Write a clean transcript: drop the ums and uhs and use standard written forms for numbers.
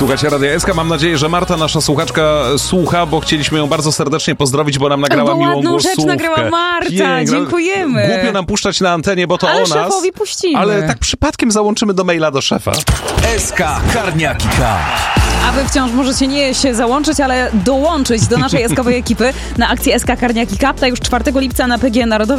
Słuchajcie Radia SK. Mam nadzieję, że Marta, nasza słuchaczka, słucha, bo chcieliśmy ją bardzo serdecznie pozdrowić, bo nam nagrała miłą ładną głosówkę. rzecz nagrała Marta, dziękujemy. Głupio nam puszczać na antenie, bo to ale o nas. szefowi puścimy. Ale tak przypadkiem załączymy do maila do szefa. SK Karniaki Cup. A wy wciąż możecie nie się załączyć, ale dołączyć do naszej SK-owej ekipy na akcję SK Karniaki Cup. Ta już 4 lipca na PGE Narodowym.